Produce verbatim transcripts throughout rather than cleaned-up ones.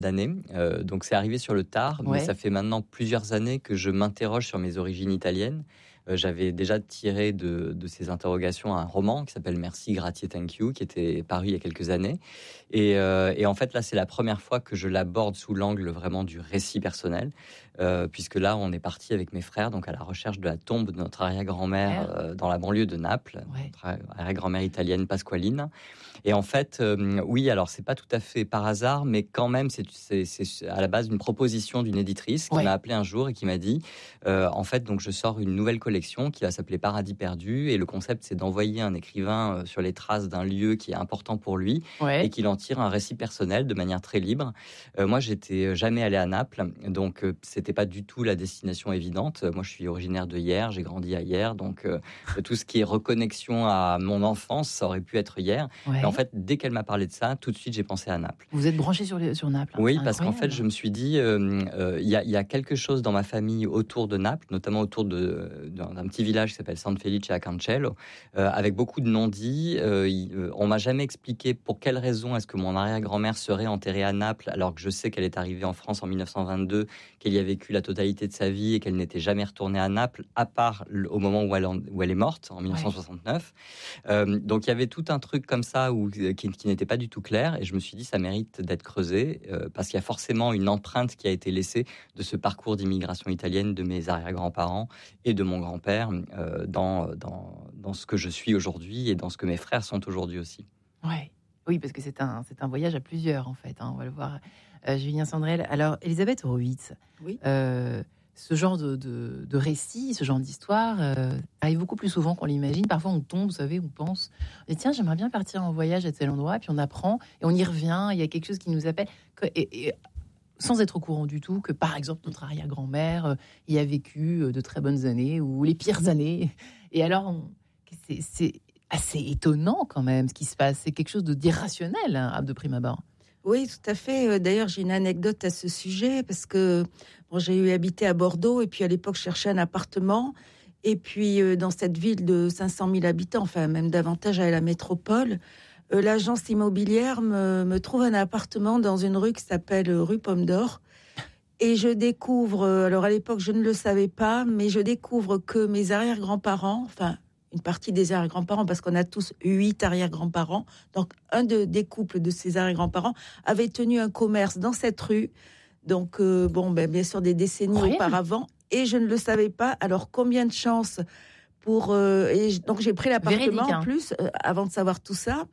d'années. Euh, donc c'est arrivé sur le tard, Ouais. mais ça fait maintenant plusieurs années que je m'interroge sur mes origines italiennes. Euh, j'avais déjà tiré de, de ces interrogations un roman qui s'appelle Merci, Grazie, Thank You, qui était paru il y a quelques années. Et, euh, et en fait, là, c'est la première fois que je l'aborde sous l'angle vraiment du récit personnel, euh, puisque là, on est parti avec mes frères, donc à la recherche de la tombe de notre arrière-grand-mère euh, dans la banlieue de Naples, Ouais. notre arrière-grand-mère italienne Pasqualine. Et en fait, euh, oui, alors c'est pas tout à fait par hasard, mais quand même, c'est, c'est, c'est à la base une proposition d'une éditrice qui Ouais. m'a appelé un jour et qui m'a dit, euh, en fait, donc je sors une nouvelle collection qui va s'appeler Paradis perdu, et le concept c'est d'envoyer un écrivain euh, sur les traces d'un lieu qui est important pour lui Ouais. et qu'il en tire un récit personnel de manière très libre. Euh, moi, j'étais jamais allé à Naples, donc euh, c'était pas du tout la destination évidente. Moi, je suis originaire de Hyères, j'ai grandi à Hyères, donc euh, tout ce qui est reconnexion à mon enfance, ça aurait pu être Hyères. Ouais. Et en fait, dès qu'elle m'a parlé de ça, tout de suite, j'ai pensé à Naples. Vous êtes branché sur, les, sur Naples. Hein, Oui, c'est parce qu'en fait, incroyable. je me suis dit, il euh, euh, y, a, y a quelque chose dans ma famille autour de Naples, notamment autour de, d'un, d'un petit village qui s'appelle San Felice a Cancello, euh, avec beaucoup de non-dits. Euh, y, euh, on m'a jamais expliqué pour quelle raison est-ce que mon arrière-grand-mère serait enterrée à Naples, alors que je sais qu'elle est arrivée en France en dix-neuf cent vingt-deux, qu'elle y a vécu la totalité de sa vie et qu'elle n'était jamais retournée à Naples, à part au moment où elle, en, où elle est morte, en dix-neuf cent soixante-neuf. Ouais. Euh, donc il y avait tout un truc comme ça où, qui, qui n'était pas du tout clair, et je me suis dit, ça mérite d'être creusé, euh, parce qu'il y a forcément une empreinte qui a été laissée de ce parcours d'immigration italienne de mes arrière-grands-parents et de mon grand-père euh, dans, dans, dans ce que je suis aujourd'hui et dans ce que mes frères sont aujourd'hui aussi. Ouais. Oui, parce que c'est un, c'est un voyage à plusieurs, en fait. Hein, on va le voir. Euh, Julien Sandrel. Alors, Elisabeth Horowitz, oui. euh, ce genre de, de, de récit, ce genre d'histoire euh, arrive beaucoup plus souvent qu'on l'imagine. Parfois, on tombe, vous savez, on pense, on dit, tiens, j'aimerais bien partir en voyage à tel endroit, puis on apprend, et on y revient, il y a quelque chose qui nous appelle, que, et, et, sans être au courant du tout, que par exemple, notre arrière-grand-mère euh, y a vécu euh, de très bonnes années, ou les pires années. Et alors, on, c'est, c'est assez étonnant quand même, ce qui se passe. C'est quelque chose de d'irrationnel, hein, de prime abord. Oui, tout à fait. D'ailleurs, j'ai une anecdote à ce sujet, parce que bon, j'ai eu habité à Bordeaux, et puis à l'époque, je cherchais un appartement. Et puis, euh, dans cette ville de cinq cent mille habitants, enfin, même davantage à la métropole, euh, l'agence immobilière me, me trouve un appartement dans une rue qui s'appelle rue Pomme d'Or. Et je découvre, alors à l'époque, je ne le savais pas, mais je découvre que mes arrière-grands-parents, enfin, une partie des arrière-grands-parents, parce qu'on a tous huit arrière-grands-parents. Donc, un de, des couples de ces arrière-grands-parents avait tenu un commerce dans cette rue. Donc, euh, bon, ben, bien sûr, des décennies Oui. auparavant. Et je ne le savais pas. Alors, combien de chances pour... Euh, et donc, j'ai pris l'appartement Véridique, hein. en plus, euh, avant de savoir tout ça.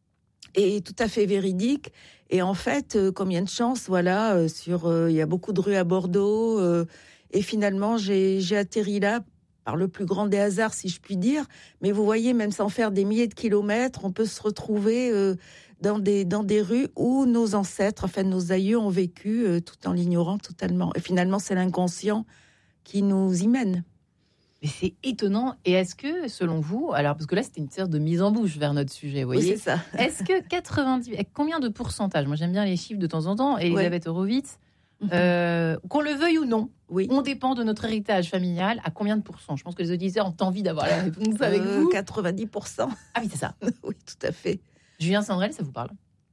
Et tout à fait véridique. Et en fait, euh, combien de chances, voilà, euh, sur... Euh, il y a beaucoup de rues à Bordeaux. Euh, et finalement, j'ai, j'ai atterri là par le plus grand des hasards, si je puis dire. Mais vous voyez, même sans faire des milliers de kilomètres, on peut se retrouver euh, dans, des, dans des rues où nos ancêtres, enfin nos aïeux, ont vécu euh, tout en l'ignorant totalement. Et finalement, c'est l'inconscient qui nous y mène. Mais c'est étonnant. Et est-ce que, selon vous, alors parce que là, c'était une sorte de mise en bouche vers notre sujet, vous voyez. Oui, c'est ça. Est-ce que quatre-vingt-dix, combien de pourcentage, moi j'aime bien les chiffres de temps en temps, Elisabeth ouais. Horowitz, mm-hmm. euh, qu'on le veuille ou non, oui. on dépend de notre héritage familial à combien de pourcents? Je pense que les auditeurs ont envie d'avoir la réponse avec euh, vous. quatre-vingt-dix pour cent. Ah oui, c'est ça. Oui, tout à fait. Julien Sandrel, ça vous parle?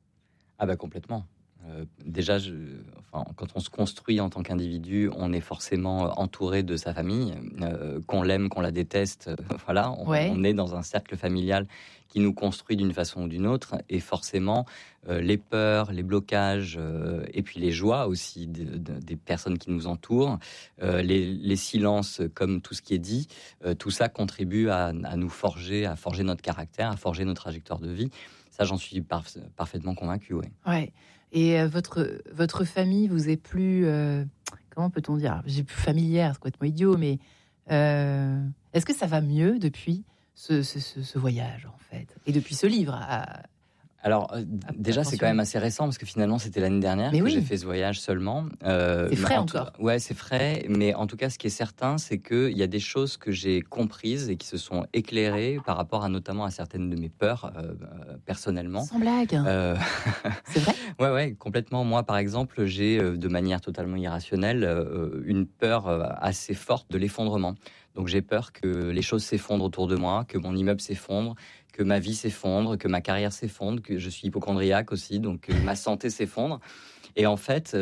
Ah bah complètement. Euh, déjà, je, enfin, quand on se construit en tant qu'individu, on est forcément entouré de sa famille, euh, qu'on l'aime, qu'on la déteste. Euh, voilà, on, ouais. on est dans un cercle familial qui nous construit d'une façon ou d'une autre, et forcément, euh, les peurs, les blocages, euh, et puis les joies aussi de, de, des personnes qui nous entourent, euh, les, les silences, comme tout ce qui est dit, euh, tout ça contribue à, à nous forger, à forger notre caractère, à forger notre trajectoire de vie. Ça, j'en suis par, parfaitement convaincu, oui. Ouais. Et euh, votre, votre famille vous est plus... Euh, comment peut-on dire? J'ai plus familière, c'est complètement idiot, mais... Euh, est-ce que ça va mieux depuis ce, ce, ce, ce voyage, en fait? Et depuis ce livre à, Alors, euh, déjà, attention. C'est quand même assez récent, parce que finalement, c'était l'année dernière mais que oui. j'ai fait ce voyage seulement. Euh, c'est frais en encore. Tout, ouais, c'est frais, mais en tout cas, ce qui est certain, c'est qu'il y a des choses que j'ai comprises et qui se sont éclairées par rapport à notamment à certaines de mes peurs, euh, personnellement. Sans blague. Euh... C'est vrai? Ouais, ouais, complètement. Moi, par exemple, j'ai, euh, de manière totalement irrationnelle, euh, une peur euh, assez forte de l'effondrement. Donc j'ai peur que les choses s'effondrent autour de moi, que mon immeuble s'effondre, que ma vie s'effondre, que ma carrière s'effondre, que je suis hypocondriaque aussi, donc que ma santé s'effondre. Et en fait,